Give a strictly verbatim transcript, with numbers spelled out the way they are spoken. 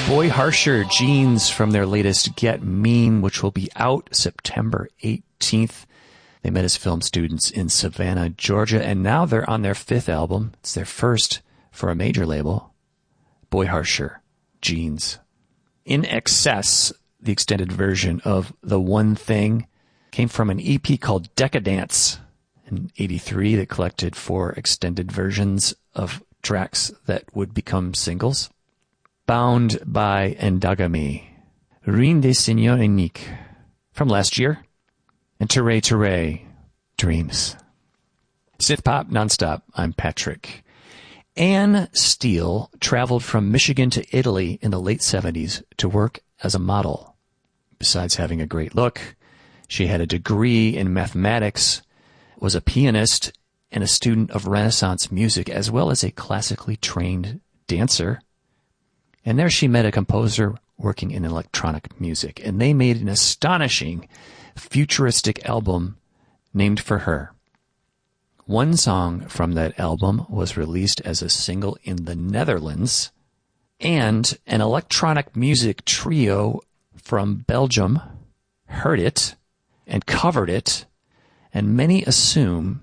Boy Harsher, Jeans, from their latest Get Mean, which will be out September eighteenth. They met as film students in Savannah, Georgia, and now they're on their fifth album. It's their first for a major label. Boy Harsher, Jeans. In Excess, the extended version of The One Thing, came from an E P called Decadance in eighty-three that collected four extended versions of tracks that would become singles. Bound by Endagami, Rien de Seigneur Unique, from last year, and Tere Tere, Dreams. Synth Pop Nonstop, I'm Patrick. Anne Steele traveled from Michigan to Italy in the late seventies to work as a model. Besides having a great look, she had a degree in mathematics, was a pianist, and a student of Renaissance music, as well as a classically trained dancer. And there she met a composer working in electronic music, and they made an astonishing futuristic album named for her. One song from that album was released as a single in the Netherlands, and an electronic music trio from Belgium heard it and covered it, and many assume